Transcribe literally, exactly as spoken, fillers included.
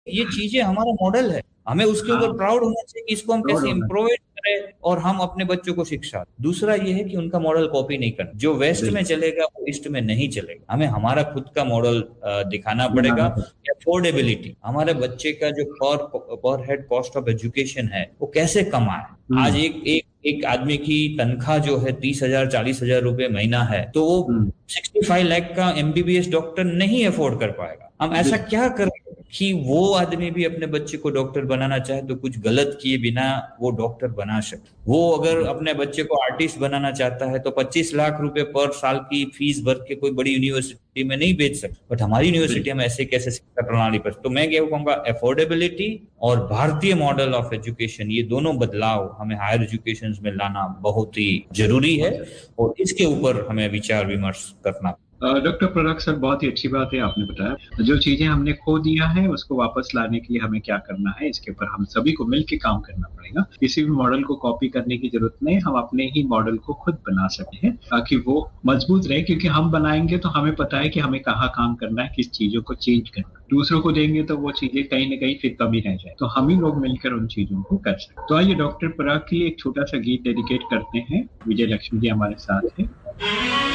ये चीजें हमारा मॉडल है, हमें उसके ऊपर हाँ, प्राउड होना चाहिए कि इसको हम रोड कैसे होना इम्प्रोवाइज करें और हम अपने बच्चों को शिक्षा दें। दूसरा ये है कि उनका मॉडल कॉपी नहीं करना, जो वेस्ट में बिल्कुल चलेगा वो ईस्ट में नहीं चलेगा, हमें हमारा खुद का मॉडल अ, दिखाना पड़ेगा। बनाना पड़ता अफोर्डेबिलिटी, हमारे बच्चे का जो पर पर हेड कॉस्ट ऑफ एजुकेशन है वो कैसे कम आए। है। आज हम्म। एक एक एक आदमी की तनख्वाह जो है तीस हजार चालीस हजार रुपए महीना है, तो वो हम्म। सिक्सटी फाइव लाख का एमबीबीएस डॉक्टर नहीं अफोर्ड कर पाएगा। हम ऐसा बिल्कुल। क्या करें कि वो आदमी भी अपने बच्चे को डॉक्टर बनाना चाहे तो कुछ गलत किए बिना वो डॉक्टर बना सके। वो अगर अपने बच्चे को आर्टिस्ट बनाना चाहता है तो पच्चीस लाख रुपए पर साल की फीस भर के कोई बड़ी यूनिवर्सिटी में नहीं भेज सकता, बट हमारी यूनिवर्सिटी बिल्कुल। हम ऐसे कैसे शिक्षा प्रणाली पर। तो मैं क्या कहूंगा, अफोर्डेबिलिटी और भारतीय मॉडल ऑफ एजुकेशन, ये दोनों बदलाव हमें हायर एजुकेशन में लाना बहुत ही जरूरी है, बहुत जरूरी। और इसके ऊपर हमें विचार विमर्श करना। डॉक्टर पराग सर, बहुत ही अच्छी बात है आपने बताया। जो चीजें हमने खो दिया है उसको वापस लाने के लिए हमें क्या करना है, इसके ऊपर हम सभी को मिलकर काम करना पड़ेगा। किसी भी मॉडल को कॉपी करने की जरूरत नहीं, हम अपने ही मॉडल को खुद बना सकते हैं ताकि वो मजबूत रहे, क्योंकि हम बनाएंगे तो हमें पता है कि हमें कहाँ काम करना है, किस चीजों को चेंज करना है। दूसरों को देंगे तो वो चीजें कहीं ना कहीं फिर कमी रह जाए, तो हम ही लोग मिलकर उन चीजों को कर सकते हैं। तो आइए डॉक्टर पराग के लिए एक छोटा सा गीत डेडिकेट करते हैं। विजय लक्ष्मी जी हमारे साथ है।